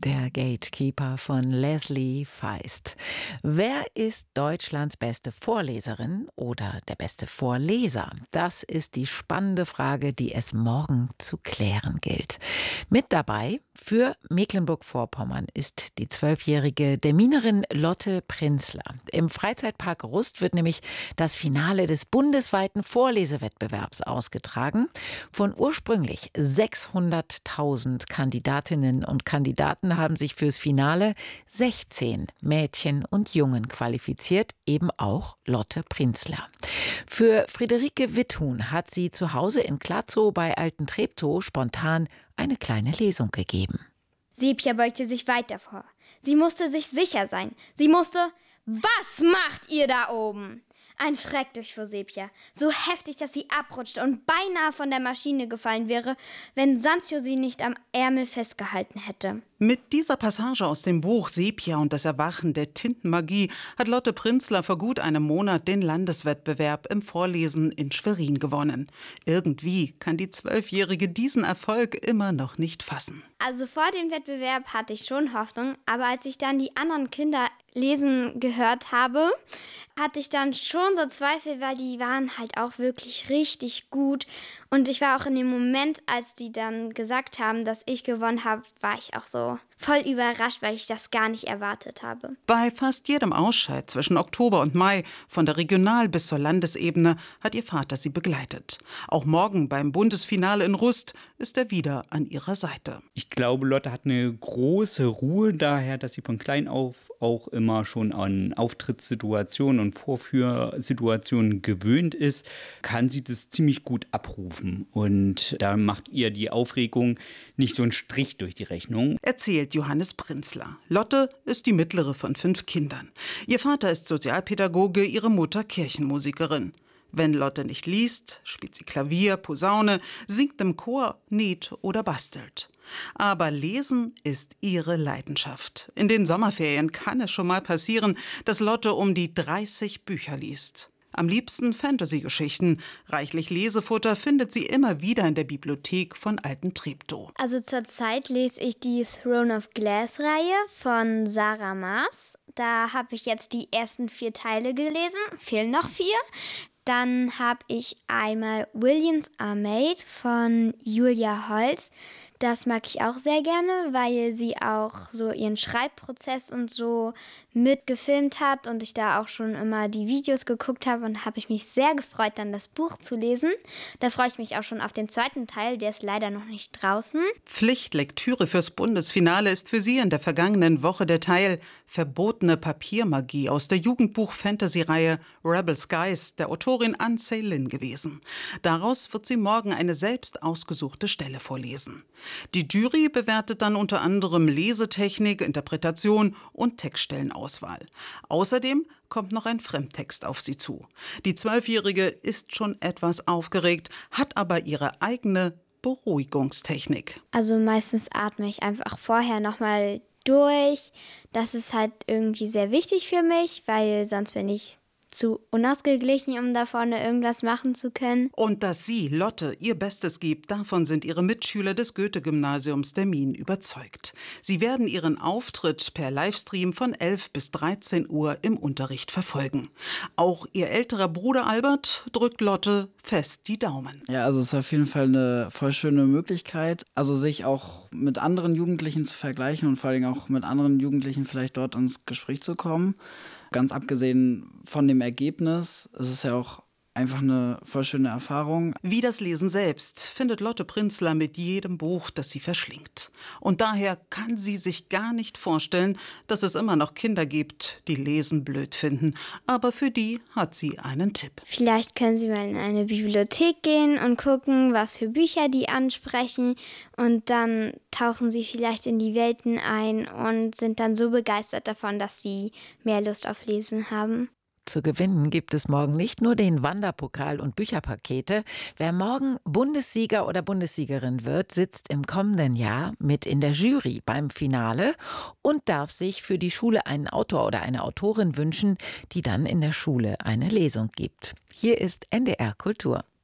Der Gatekeeper von Leslie Feist. Wer ist Deutschlands beste Vorleserin oder der beste Vorleser? Das ist die spannende Frage, die es morgen zu klären gilt. Mit dabei für Mecklenburg-Vorpommern ist die 12-jährige Deminerin Lotte Prinzler. Im Freizeitpark Rust wird nämlich das Finale des bundesweiten Vorlesewettbewerbs ausgetragen. Von ursprünglich 600.000 Kandidatinnen und Kandidaten haben sich fürs Finale 16 Mädchen und Jungen qualifiziert, eben auch Lotte Prinzler. Für Friederike Withun hat sie zu Hause in Klatzow bei Alten-Treptow spontan eine kleine Lesung gegeben. Sepia beugte sich weiter vor. Sie musste sich sicher sein. Sie musste: Was macht ihr da oben? Ein Schreck durchfuhr Sepia, so heftig, dass sie abrutschte und beinahe von der Maschine gefallen wäre, wenn Sancho sie nicht am Ärmel festgehalten hätte. Mit dieser Passage aus dem Buch Sepia und das Erwachen der Tintenmagie hat Lotte Prinzler vor gut einem Monat den Landeswettbewerb im Vorlesen in Schwerin gewonnen. Irgendwie kann die 12-Jährige diesen Erfolg immer noch nicht fassen. Also vor dem Wettbewerb hatte ich schon Hoffnung, aber als ich dann die anderen Kinder lesen gehört habe, hatte ich dann schon so Zweifel, weil die waren halt auch wirklich richtig gut. Und ich war auch in dem Moment, als die dann gesagt haben, dass ich gewonnen habe, war ich auch so voll überrascht, weil ich das gar nicht erwartet habe. Bei fast jedem Ausscheid zwischen Oktober und Mai, von der Regional- bis zur Landesebene, hat ihr Vater sie begleitet. Auch morgen beim Bundesfinale in Rust ist er wieder an ihrer Seite. Ich glaube, Lotte hat eine große Ruhe daher, dass sie von klein auf auch immer schon an Auftrittssituationen und Vorführsituationen gewöhnt ist, kann sie das ziemlich gut abrufen. Und da macht ihr die Aufregung nicht so einen Strich durch die Rechnung. Erzählt Johannes Prinzler. Lotte ist die mittlere von 5 Kindern. Ihr Vater ist Sozialpädagoge, ihre Mutter Kirchenmusikerin. Wenn Lotte nicht liest, spielt sie Klavier, Posaune, singt im Chor, näht oder bastelt. Aber Lesen ist ihre Leidenschaft. In den Sommerferien kann es schon mal passieren, dass Lotte um die 30 Bücher liest. Am liebsten Fantasy-Geschichten. Reichlich Lesefutter findet sie immer wieder in der Bibliothek von Alten-Treptow. Also zurzeit lese ich die Throne of Glass-Reihe von Sarah Maas. Da habe ich jetzt die ersten 4 Teile gelesen, fehlen noch 4. Dann habe ich einmal Williams Are Made von Julia Holz. Das mag ich auch sehr gerne, weil sie auch so ihren Schreibprozess und so mitgefilmt hat und ich da auch schon immer die Videos geguckt habe und habe ich mich sehr gefreut, dann das Buch zu lesen. Da freue ich mich auch schon auf den 2. Teil, der ist leider noch nicht draußen. Pflichtlektüre fürs Bundesfinale ist für sie in der vergangenen Woche der Teil Verbotene Papiermagie aus der Jugendbuch-Fantasy-Reihe Rebel Skies der Autorin An Ceylin gewesen. Daraus wird sie morgen eine selbst ausgesuchte Stelle vorlesen. Die Jury bewertet dann unter anderem Lesetechnik, Interpretation und Textstellenauswahl. Außerdem kommt noch ein Fremdtext auf sie zu. Die 12-Jährige ist schon etwas aufgeregt, hat aber ihre eigene Beruhigungstechnik. Also meistens atme ich einfach vorher nochmal durch. Das ist halt irgendwie sehr wichtig für mich, weil sonst bin ich zu unausgeglichen, um da vorne irgendwas machen zu können. Und dass sie, Lotte, ihr Bestes gibt, davon sind ihre Mitschüler des Goethe-Gymnasiums der Mien überzeugt. Sie werden ihren Auftritt per Livestream von 11 bis 13 Uhr im Unterricht verfolgen. Auch ihr älterer Bruder Albert drückt Lotte fest die Daumen. Ja, also es ist auf jeden Fall eine voll schöne Möglichkeit, also sich auch mit anderen Jugendlichen zu vergleichen und vor allem auch mit anderen Jugendlichen vielleicht dort ins Gespräch zu kommen. Ganz abgesehen von dem Ergebnis, es ist ja auch einfach eine voll schöne Erfahrung. Wie das Lesen selbst findet Lotte Prinzler mit jedem Buch, das sie verschlingt. Und daher kann sie sich gar nicht vorstellen, dass es immer noch Kinder gibt, die Lesen blöd finden. Aber für die hat sie einen Tipp. Vielleicht können Sie mal in eine Bibliothek gehen und gucken, was für Bücher die ansprechen. Und dann tauchen Sie vielleicht in die Welten ein und sind dann so begeistert davon, dass Sie mehr Lust auf Lesen haben. Zu gewinnen gibt es morgen nicht nur den Wanderpokal und Bücherpakete. Wer morgen Bundessieger oder Bundessiegerin wird, sitzt im kommenden Jahr mit in der Jury beim Finale und darf sich für die Schule einen Autor oder eine Autorin wünschen, die dann in der Schule eine Lesung gibt. Hier ist NDR Kultur.